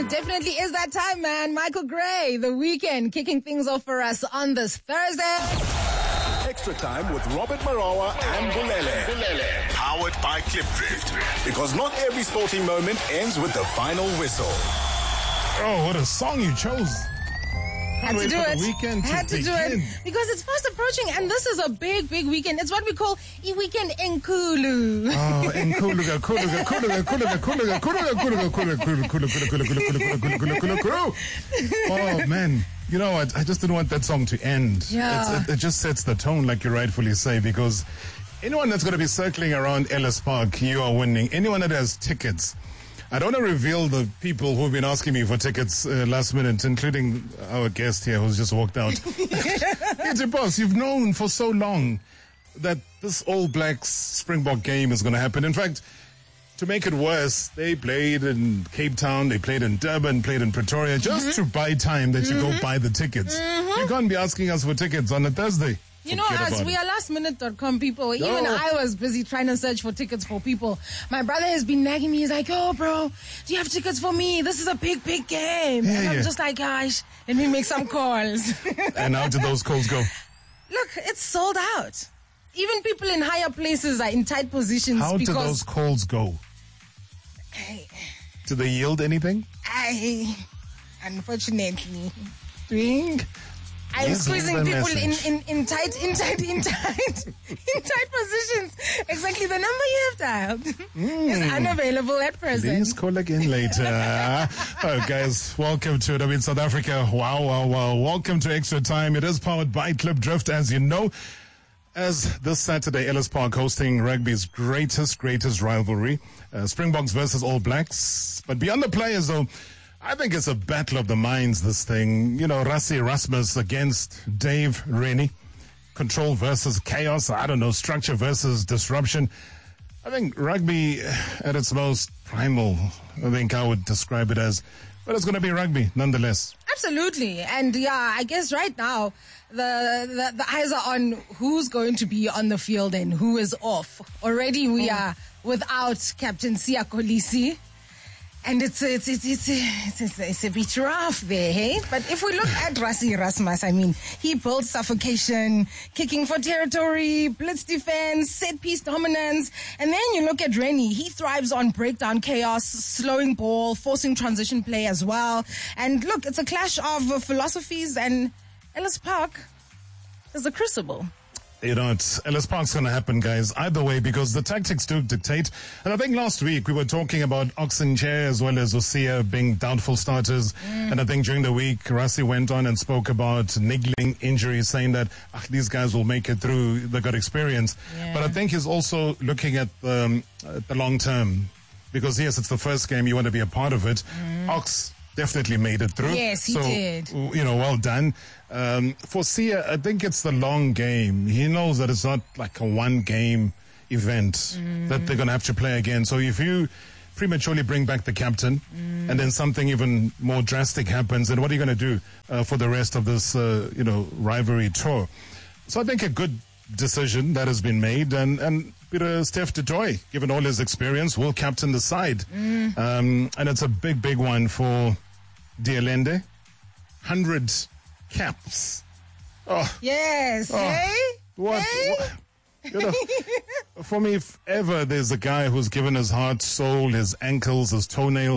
It definitely is that time, man. Michael Gray, The Weeknd, kicking things off for us on this Thursday. Extra time with Robert Marawa and Bulele. Powered by Klipdrift. Because not every sporting moment ends with the final whistle. Oh, what a song you chose. Had to do it. Had to do it because it's fast approaching, and this is a big weekend. It's what we call a weekend enkulu. Oh, enkulu, oh man, you know what? I just didn't want that song to end. Yeah. It just sets the tone, like you rightfully say, because anyone that's going to be circling around Ellis Park, you are winning. Anyone that has tickets. I don't want to reveal the people who've been asking me for tickets last minute, including our guest here who's just walked out. It's boss, you've known for so long that this All Blacks Springbok game is going to happen. In fact, to make it worse, they played in Cape Town, they played in Durban, played in Pretoria, just to buy time that you go buy the tickets. You can't be asking us for tickets on a Thursday. You know us, we are lastminute.com people. Even I was busy trying to search for tickets for people. My brother has been nagging me. He's like, "Oh, bro, do you have tickets for me? This is a big game." Yeah, and I'm just like, gosh, let me make some calls. And how did those calls go? Look, it's sold out. Even people in higher places are in tight positions. How did those calls go? Did they yield anything? Unfortunately. Ding. I'm squeezing people in tight positions. Exactly the number you have dialed is unavailable at present. Please call again later. Oh, guys, welcome to it. I'm in South Africa. Wow. Welcome to Extra Time. It is powered by Klipdrift, as you know. As this Saturday, Ellis Park hosting rugby's greatest rivalry, Springboks versus All Blacks. But beyond the players, though, I think it's a battle of the minds, this thing. You know, Rassie Erasmus against Dave Rennie. Control versus chaos. I don't know, structure versus disruption. I think rugby at its most primal, I think I would describe it as. But it's going to be rugby, nonetheless. Absolutely. And yeah, I guess right now, the eyes are on who's going to be on the field and who is off. Already we are without Captain Siya Kolisi. And it's a bit rough there, hey? But if we look at Rassie Erasmus, I mean, he built suffocation, kicking for territory, blitz defense, set-piece dominance. And then you look at Rennie, he thrives on breakdown chaos, slowing ball, forcing transition play as well. And look, it's a clash of philosophies, and Ellis Park is a crucible. You know, Ellis Park's going to happen, guys, either way, because the tactics do dictate. And I think last week we were talking about Oxenchair as well as Osia being doubtful starters. And I think during the week, Rassie went on and spoke about niggling injuries, saying that these guys will make it through. They've got experience. Yeah. But I think he's also looking at the long term, because, yes, it's the first game. You want to be a part of it. Ox definitely made it through. Yes, he did. You know, well done. For Sia, I think it's the long game. He knows that it's not like a one-game event that they're going to have to play again. So if you prematurely bring back the captain and then something even more drastic happens, then what are you going to do for the rest of this, rivalry tour? So I think a good decision that has been made, and Peter Steph du Toit, given all his experience, will captain the side. And it's a big one for Dialende. 100 caps. Oh. Yes. Oh. Hey? What? Hey? You know, for me, if ever there's a guy who's given his heart, soul, his ankles, his toenails,